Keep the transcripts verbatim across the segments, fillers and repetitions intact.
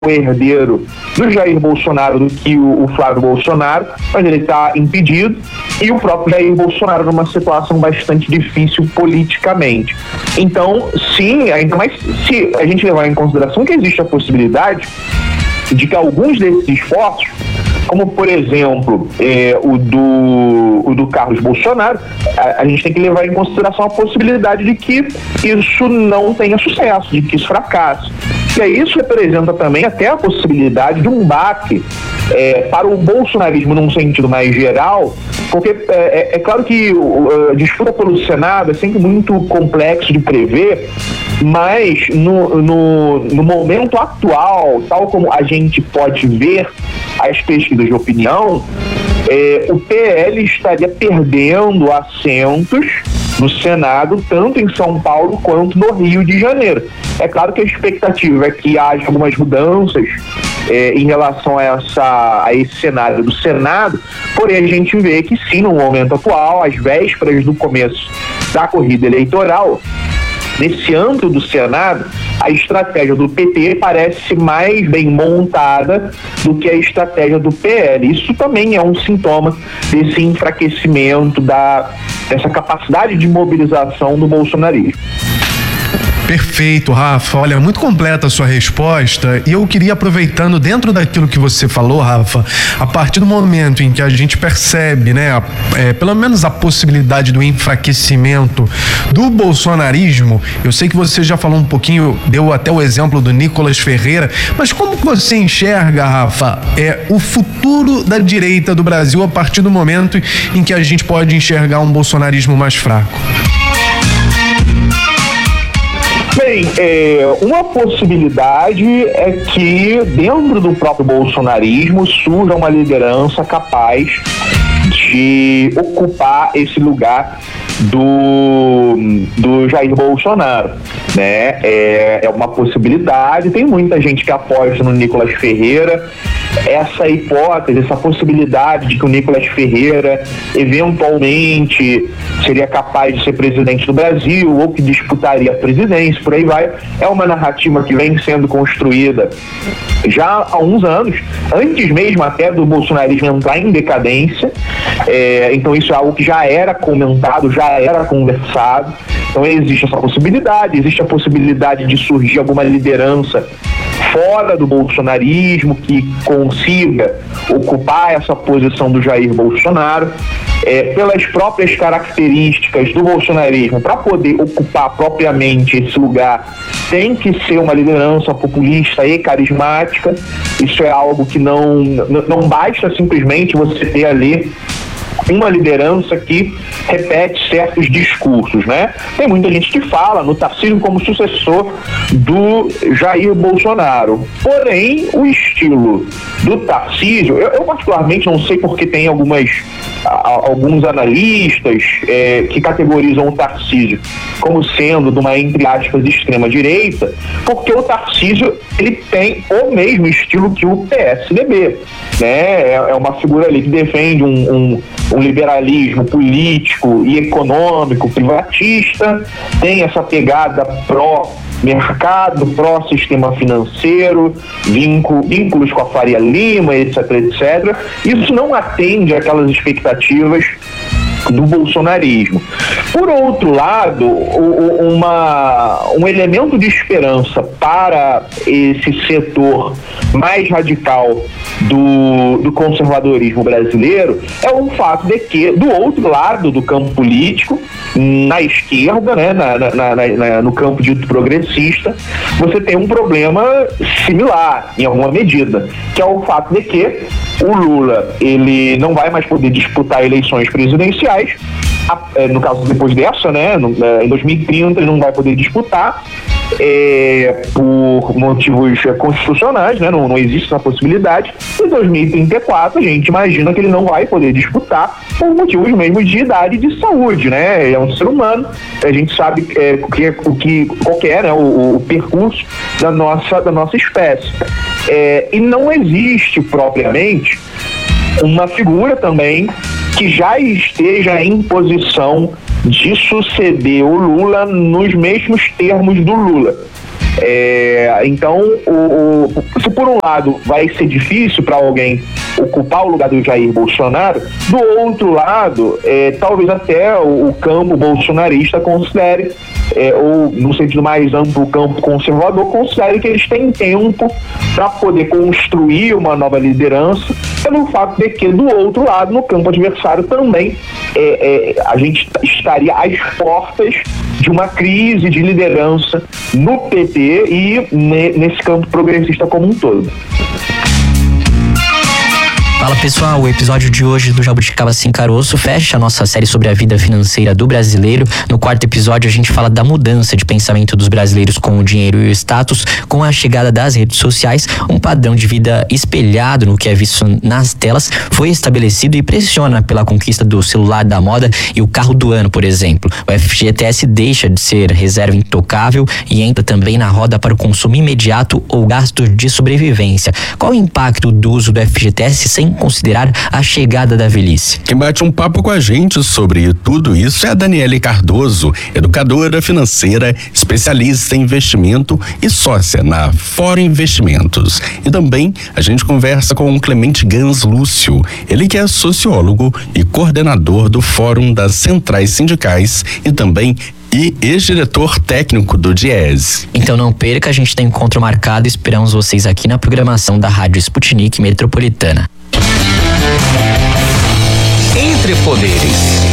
herdeiro do Jair Bolsonaro do que o, o Flávio Bolsonaro, mas ele está impedido, e o próprio Jair Bolsonaro numa situação bastante difícil politicamente. Então, sim, ainda mais se a gente levar em consideração que existe a possibilidade de que alguns desses esforços, como por exemplo é, o, do, o do Carlos Bolsonaro, a, a gente tem que levar em consideração a possibilidade de que isso não tenha sucesso, de que isso fracasse. E aí isso representa também até a possibilidade de um baque é, para o bolsonarismo num sentido mais geral, porque é, é claro que a disputa pelo Senado é sempre muito complexo de prever, mas no, no, no momento atual, tal como a gente pode ver as pesquisas de opinião, é, o P L estaria perdendo assentos no Senado, tanto em São Paulo quanto no Rio de Janeiro. É claro que a expectativa é que haja algumas mudanças é, em relação a, essa, a esse cenário do Senado, porém a gente vê que sim, no momento atual, às vésperas do começo da corrida eleitoral, nesse âmbito do Senado, a estratégia do P T parece mais bem montada do que a estratégia do P L. Isso também é um sintoma desse enfraquecimento, da, dessa capacidade de mobilização do bolsonarismo. Perfeito, Rafa. Olha, muito completa a sua resposta, e eu queria, aproveitando dentro daquilo que você falou, Rafa, a partir do momento em que a gente percebe, né, a, é, pelo menos a possibilidade do enfraquecimento do bolsonarismo, eu sei que você já falou um pouquinho, deu até o exemplo do Nicolas Ferreira, mas como você enxerga, Rafa, é, o futuro da direita do Brasil a partir do momento em que a gente pode enxergar um bolsonarismo mais fraco? Bem, é, uma possibilidade é que dentro do próprio bolsonarismo surja uma liderança capaz de ocupar esse lugar do, do Jair Bolsonaro, né? É, é uma possibilidade, tem muita gente que aposta no Nicolas Ferreira. Essa hipótese, essa possibilidade de que o Nicolas Ferreira eventualmente seria capaz de ser presidente do Brasil ou que disputaria a presidência, por aí vai, é uma narrativa que vem sendo construída já há uns anos, antes mesmo até do bolsonarismo entrar em decadência. É, então isso é algo que já era comentado, já era conversado. Então existe essa possibilidade, existe a possibilidade de surgir alguma liderança fora do bolsonarismo que consiga ocupar essa posição do Jair Bolsonaro, é, pelas próprias características do bolsonarismo. Para poder ocupar propriamente esse lugar, tem que ser uma liderança populista e carismática. Isso é algo que não, não basta simplesmente você ter ali uma liderança que repete certos discursos, né? Tem muita gente que fala no Tarcísio como sucessor do Jair Bolsonaro. Porém, o estilo do Tarcísio, eu, eu particularmente não sei porque tem algumas, a, alguns analistas é, que categorizam o Tarcísio como sendo de uma, entre aspas, extrema-direita, porque o Tarcísio, ele tem o mesmo estilo que o P S D B, né? É, é uma figura ali que defende um, um um liberalismo político e econômico privatista, tem essa pegada pró-mercado, pró-sistema financeiro, vínculos com a Faria Lima, etc, etcétera. Isso não atende àquelas expectativas do bolsonarismo. Por outro lado, uma, um elemento de esperança para esse setor mais radical do, do conservadorismo brasileiro é o fato de que, do outro lado do campo político, na esquerda, né, na, na, na, na, no campo dito progressista, você tem um problema similar, em alguma medida, que é o fato de que o Lula, ele não vai mais poder disputar eleições presidenciais, no caso depois dessa, né, em dois mil e trinta ele não vai poder disputar, é, por motivos constitucionais, né, não, não existe essa possibilidade. Em dois mil e trinta e quatro a gente imagina que ele não vai poder disputar por motivos mesmo de idade e de saúde, né, é um ser humano, a gente sabe é, o que, o que, qual que é, né, o, o percurso da nossa, da nossa espécie. É, e não existe propriamente uma figura também que já esteja em posição de suceder o Lula nos mesmos termos do Lula. É, então, o, o, se por um lado vai ser difícil para alguém ocupar o lugar do Jair Bolsonaro, do outro lado, é, talvez até o, o campo bolsonarista considere, é, ou no sentido mais amplo, o campo conservador, considere que eles têm tempo para poder construir uma nova liderança, pelo fato de que, do outro lado, no campo adversário também, é, é, a gente estaria às portas de uma crise de liderança no P T e ne, nesse campo progressista como um todo. Fala pessoal, o episódio de hoje do Jabuticaba Sem Caroço fecha a nossa série sobre a vida financeira do brasileiro. No quarto episódio a gente fala da mudança de pensamento dos brasileiros com o dinheiro e o status, com a chegada das redes sociais. Um padrão de vida espelhado no que é visto nas telas foi estabelecido e pressiona pela conquista do celular da moda e o carro do ano, por exemplo. O F G T S deixa de ser reserva intocável e entra também na roda para o consumo imediato ou gasto de sobrevivência. Qual o impacto do uso do F G T S sem considerar a chegada da velhice? Quem bate um papo com a gente sobre tudo isso é a Daniele Cardoso, educadora financeira, especialista em investimento e sócia na Fórum Investimentos. E também a gente conversa com o Clemente Gans Lúcio, ele que é sociólogo e coordenador do Fórum das Centrais Sindicais e também e ex-diretor técnico do Diese. Então não perca, a gente tem encontro marcado, esperamos vocês aqui na programação da Rádio Sputnik Metropolitana. Entre Poderes.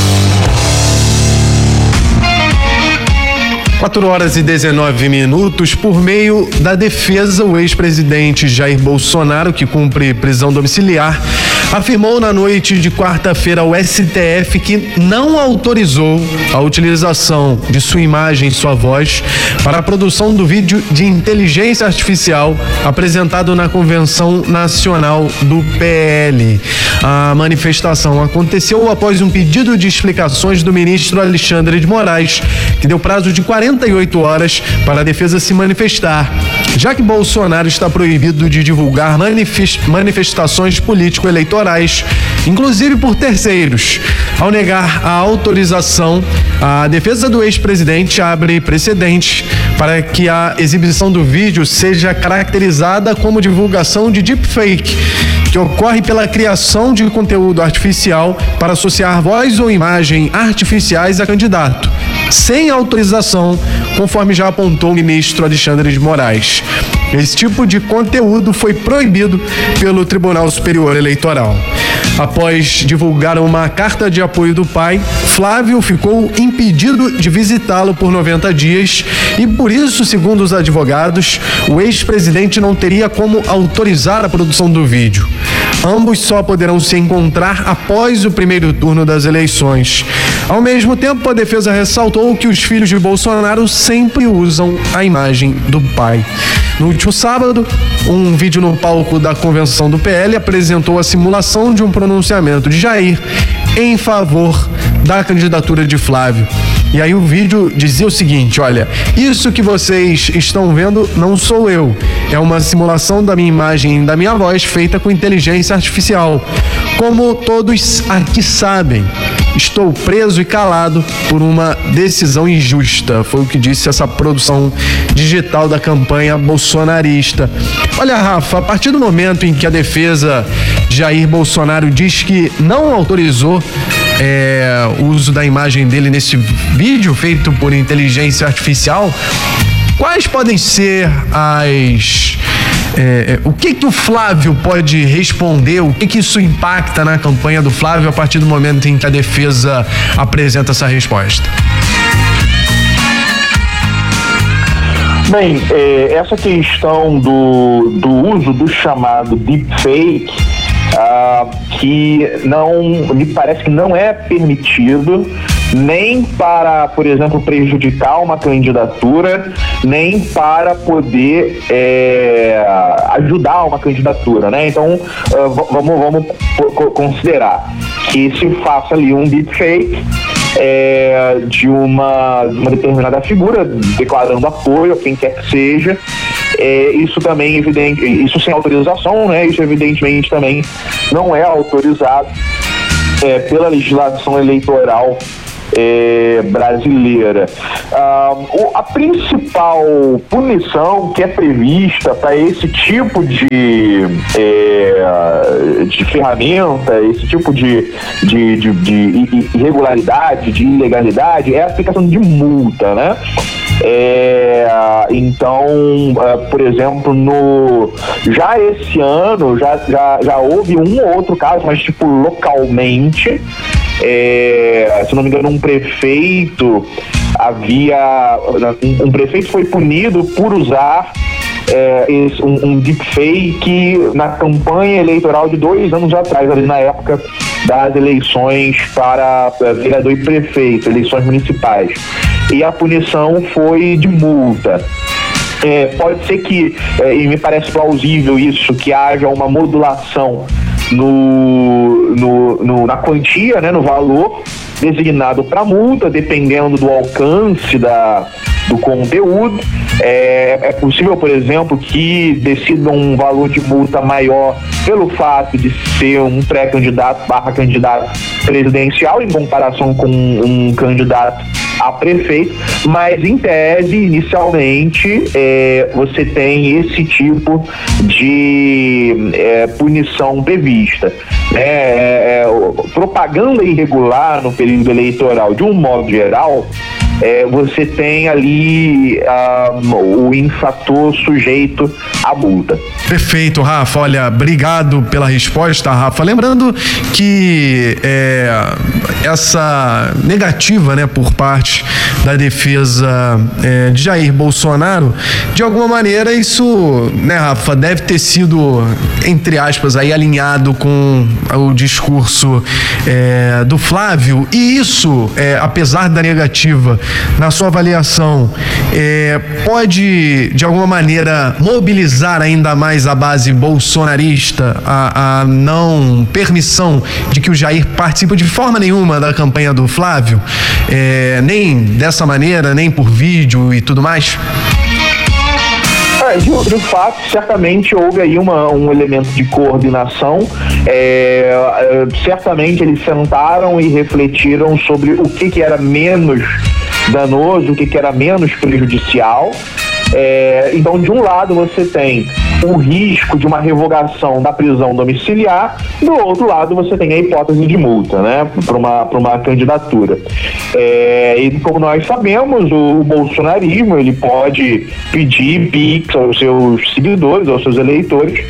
quatro horas e dezenove minutos. Por meio da defesa, o ex-presidente Jair Bolsonaro, que cumpre prisão domiciliar, afirmou na noite de quarta-feira ao S T F que não autorizou a utilização de sua imagem e sua voz para a produção do vídeo de inteligência artificial apresentado na Convenção Nacional do P L. A manifestação aconteceu após um pedido de explicações do ministro Alexandre de Moraes, que deu prazo de quarenta e oito horas para a defesa se manifestar, já que Bolsonaro está proibido de divulgar manifestações político-eleitorais, inclusive por terceiros. Ao negar a autorização, a defesa do ex-presidente abre precedente para que a exibição do vídeo seja caracterizada como divulgação de deepfake, que ocorre pela criação de conteúdo artificial para associar voz ou imagem artificiais a candidato, sem autorização, conforme já apontou o ministro Alexandre de Moraes. Esse tipo de conteúdo foi proibido pelo Tribunal Superior Eleitoral. Após divulgar uma carta de apoio do pai, Flávio ficou impedido de visitá-lo por noventa dias e, por isso, segundo os advogados, o ex-presidente não teria como autorizar a produção do vídeo. Ambos só poderão se encontrar após o primeiro turno das eleições. Ao mesmo tempo, a defesa ressaltou que os filhos de Bolsonaro sempre usam a imagem do pai. No último sábado, um vídeo no palco da convenção do P L apresentou a simulação de um pronunciamento de Jair em favor da candidatura de Flávio. E aí o vídeo dizia o seguinte: olha, isso que vocês estão vendo não sou eu, é uma simulação da minha imagem e da minha voz feita com inteligência artificial. Como todos aqui sabem, estou preso e calado por uma decisão injusta, foi o que disse essa produção digital da campanha bolsonarista. Olha, Rafa, a partir do momento em que a defesa de Jair Bolsonaro diz que não autorizou É, o uso da imagem dele nesse vídeo feito por inteligência artificial, quais podem ser as... É, o que que o Flávio pode responder, o que que isso impacta na campanha do Flávio a partir do momento em que a defesa apresenta essa resposta? Bem, é, essa questão do, do uso do chamado deepfake, Uh, que não, me parece que não é permitido nem para, por exemplo, prejudicar uma candidatura, nem para poder é, ajudar uma candidatura, né? Então, uh, vamos, vamos considerar que se faça ali um deepfake é, de uma, uma determinada figura, declarando apoio a quem quer que seja. É, isso também, evidente, isso sem autorização, né? Isso evidentemente também não é autorizado é, pela legislação eleitoral é, brasileira. Ah, o, a principal punição que é prevista para esse tipo de, é, de ferramenta, esse tipo de, de, de, de irregularidade, de ilegalidade, é a aplicação de multa, né? É, então, uh, por exemplo, no, já esse ano já, já, já houve um ou outro caso, mas tipo localmente, é, se não me engano, um prefeito havia um, um prefeito foi punido por usar é, esse, um, um deepfake na campanha eleitoral de dois anos atrás, ali na época das eleições para vereador e prefeito, eleições municipais. E a punição foi de multa. É, pode ser que, é, e me parece plausível isso, que haja uma modulação no, no, no, na quantia, né, no valor designado para multa, dependendo do alcance da, do conteúdo. É, é possível, por exemplo, que decidam um valor de multa maior pelo fato de ser um pré-candidato barra candidato presidencial em comparação com um candidato a prefeito, mas em tese, inicialmente, é, você tem esse tipo de é, punição prevista. É, é, propaganda irregular no período eleitoral, de um modo geral, é, você tem ali um, o infrator sujeito à multa. Perfeito, Rafa. Olha, obrigado pela resposta, Rafa. Lembrando que é, essa negativa, né, por parte da defesa é, de Jair Bolsonaro, de alguma maneira isso, né, Rafa, deve ter sido, entre aspas, aí alinhado com o discurso é, do Flávio, e isso, é, apesar da negativa, na sua avaliação, é, pode de alguma maneira mobilizar ainda mais a base bolsonarista, a, a não permissão de que o Jair participe de forma nenhuma da campanha do Flávio, é, nem dessa maneira, nem por vídeo e tudo mais? De, de fato, certamente houve aí uma, um elemento de coordenação. É, certamente eles sentaram e refletiram sobre o que, que era menos danoso, o que, que era menos prejudicial. É, então, de um lado, você tem o risco de uma revogação da prisão domiciliar, do outro lado, você tem a hipótese de multa, né, para uma, para uma candidatura. É, e como nós sabemos, o, o bolsonarismo ele pode pedir pix aos seus seguidores, aos seus eleitores,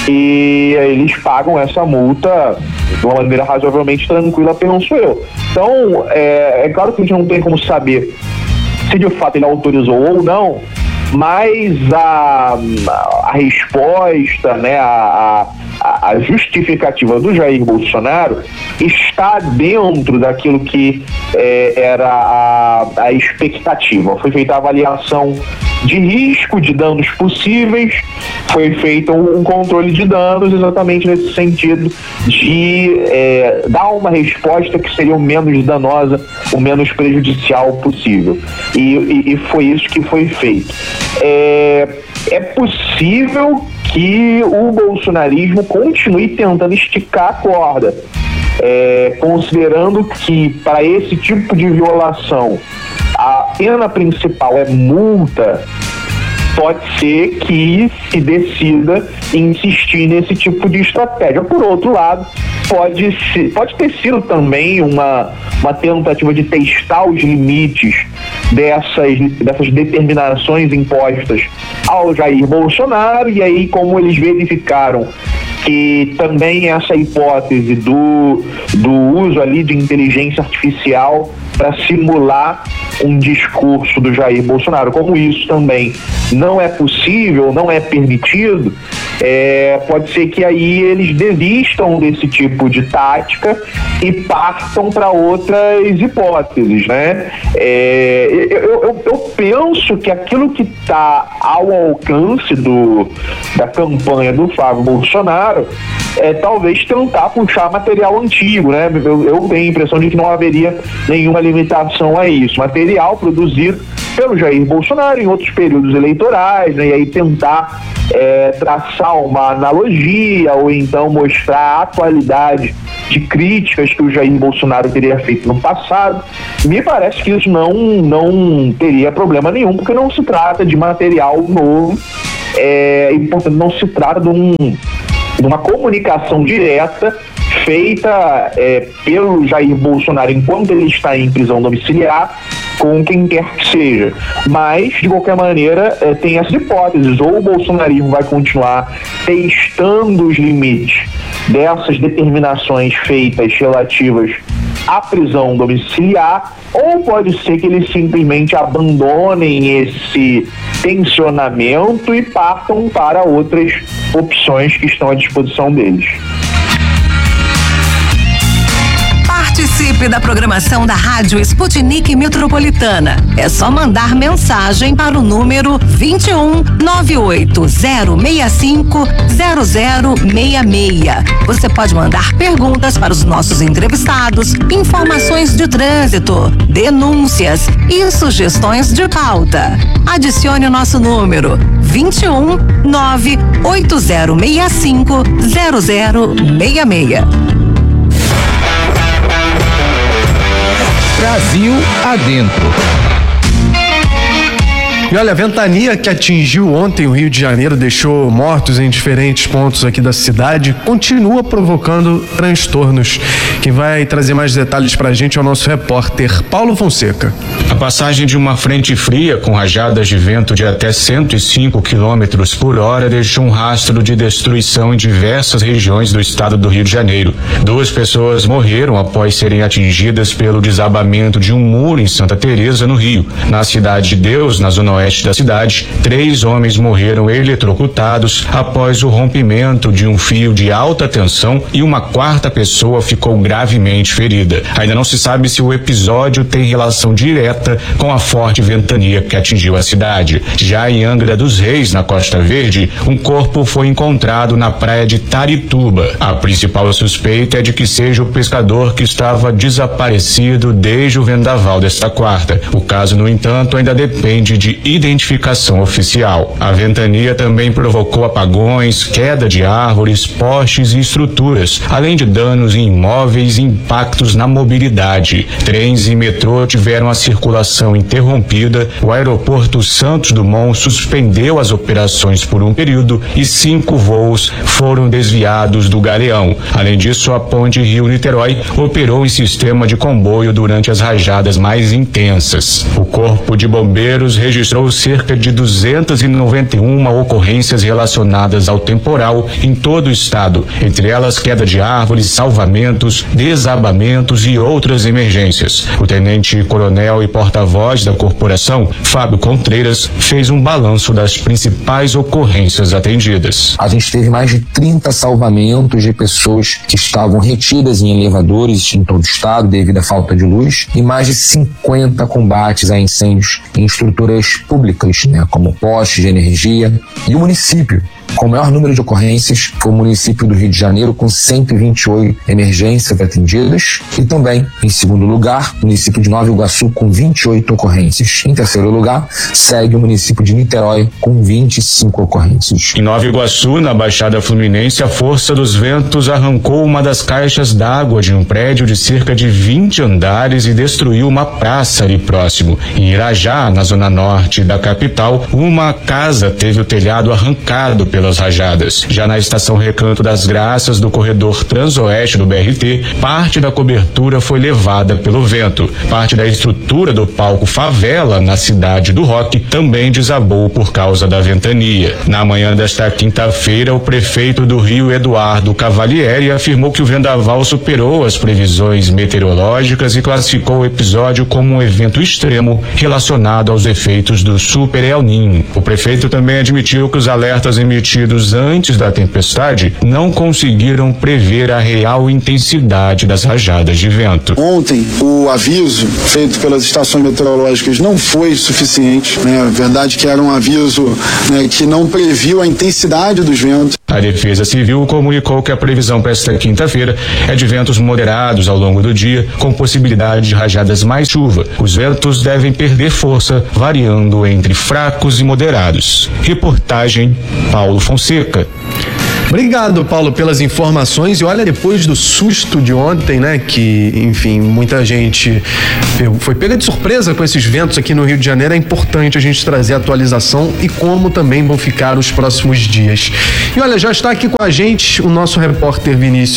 e eles pagam essa multa de uma maneira razoavelmente tranquila, penso eu. Então, é, é claro que a gente não tem como saber se de fato ele autorizou ou não, mas a, a resposta, né, a, a, a justificativa do Jair Bolsonaro está dentro daquilo que é, era a, a expectativa. Foi feita a avaliação de risco, de danos possíveis, foi feito um, um controle de danos exatamente nesse sentido de é, dar uma resposta que seria o menos danosa, o menos prejudicial possível. E, e, e foi isso que foi feito. É, é possível que o bolsonarismo continue tentando esticar a corda, é, considerando que para esse tipo de violação a pena principal é multa. Pode ser que se decida insistir nesse tipo de estratégia. Por outro lado, pode, ser, pode ter sido também uma, uma tentativa de testar os limites dessas, dessas determinações impostas ao Jair Bolsonaro, e aí, como eles verificaram que também essa hipótese do, do uso ali de inteligência artificial para simular um discurso do Jair Bolsonaro, como isso também não é possível, não é permitido, é, pode ser que aí eles desistam desse tipo de tática e partam para outras hipóteses, né? É, eu, eu, eu penso que aquilo que está ao alcance do, da campanha do Flávio Bolsonaro é talvez tentar puxar material antigo, né? Eu, eu tenho a impressão de que não haveria nenhuma limitação a isso. Material produzido pelo Jair Bolsonaro em outros períodos eleitorais, né? E aí tentar é, traçar uma analogia ou então mostrar a atualidade de críticas que o Jair Bolsonaro teria feito no passado. Me parece que isso não, não teria problema nenhum, porque não se trata de material novo, é, e portanto não se trata de, um, de uma comunicação direta feita é, pelo Jair Bolsonaro enquanto ele está em prisão domiciliar com quem quer que seja. Mas, de qualquer maneira, é, tem essas hipóteses. Ou o bolsonarismo vai continuar testando os limites dessas determinações feitas relativas à prisão domiciliar, ou pode ser que eles simplesmente abandonem esse tensionamento e partam para outras opções que estão à disposição deles. Participe da programação da Rádio Sputnik Metropolitana. É só mandar mensagem para o número vinte e um, nove oito zero seis cinco, zero zero seis seis. Você pode mandar perguntas para os nossos entrevistados, informações de trânsito, denúncias e sugestões de pauta. Adicione o nosso número vinte e um, nove oito zero seis cinco, zero zero seis seis. Brasil adentro. E olha, a ventania que atingiu ontem o Rio de Janeiro, deixou mortos em diferentes pontos aqui da cidade, continua provocando transtornos. Quem vai trazer mais detalhes pra gente é o nosso repórter Paulo Fonseca. A passagem de uma frente fria com rajadas de vento de até cento e cinco quilômetros por hora deixou um rastro de destruição em diversas regiões do estado do Rio de Janeiro. Duas pessoas morreram após serem atingidas pelo desabamento de um muro em Santa Teresa, no Rio. Na Cidade de Deus, na zona oeste da cidade, três homens morreram eletrocutados após o rompimento de um fio de alta tensão e uma quarta pessoa ficou gravemente ferida. Ainda não se sabe se o episódio tem relação direta com a forte ventania que atingiu a cidade. Já em Angra dos Reis, na Costa Verde, um corpo foi encontrado na praia de Taituba. A principal suspeita é de que seja o pescador que estava desaparecido desde o vendaval desta quarta. O caso, no entanto, ainda depende de identificação oficial. A ventania também provocou apagões, queda de árvores, postes e estruturas, além de danos em imóveis e impactos na mobilidade. Trens e metrô tiveram a circulação interrompida, o aeroporto Santos Dumont suspendeu as operações por um período e cinco voos foram desviados do Galeão. Além disso, a ponte Rio-Niterói operou em sistema de comboio durante as rajadas mais intensas. O Corpo de Bombeiros registrou cerca de duzentas e noventa e uma ocorrências relacionadas ao temporal em todo o estado, entre elas queda de árvores, salvamentos, desabamentos e outras emergências. O tenente-coronel e porta-voz da corporação, Fábio Contreiras, fez um balanço das principais ocorrências atendidas. A gente teve mais de trinta salvamentos de pessoas que estavam retidas em elevadores em todo o estado devido à falta de luz e mais de cinquenta combates a incêndios em estruturas públicas, né, como postes de energia. E o município com o maior número de ocorrências foi o município do Rio de Janeiro, com cento e vinte e oito emergências atendidas, e também, em segundo lugar, o município de Nova Iguaçu, com vinte e oito ocorrências. Em terceiro lugar, segue o município de Niterói, com vinte e cinco ocorrências. Em Nova Iguaçu, na Baixada Fluminense, a força dos ventos arrancou uma das caixas d'água de um prédio de cerca de vinte andares e destruiu uma praça ali próximo. Em Irajá, na zona norte da capital, uma casa teve o telhado arrancado pelas rajadas. Já na estação Recanto das Graças do corredor transoeste do B R T, parte da cobertura foi levada pelo vento. Parte da estrutura do palco Favela, na cidade do Roque, também desabou por causa da ventania. Na manhã desta quinta-feira, o prefeito do Rio, Eduardo Cavalieri, afirmou que o vendaval superou as previsões meteorológicas e classificou o episódio como um evento extremo relacionado aos efeitos do Super El Niño. O prefeito também admitiu que os alertas emitidos antes da tempestade não conseguiram prever a real intensidade das rajadas de vento. Ontem, o aviso feito pelas estações meteorológicas não foi suficiente, né? A verdade é que era um aviso, né, que não previu a intensidade dos ventos. A Defesa Civil comunicou que a previsão para esta quinta-feira é de ventos moderados ao longo do dia, com possibilidade de rajadas mais chuva. Os ventos devem perder força, variando entre fracos e moderados. Reportagem Paulo Fonseca. Obrigado, Paulo, pelas informações. E olha, depois do susto de ontem, né, que, enfim, muita gente foi pega de surpresa com esses ventos aqui no Rio de Janeiro, é importante a gente trazer a atualização e como também vão ficar os próximos dias. E olha, já está aqui com a gente o nosso repórter Vinícius